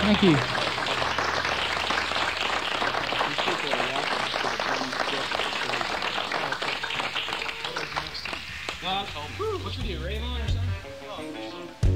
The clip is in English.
Thank you. What should we do, Raymond or something?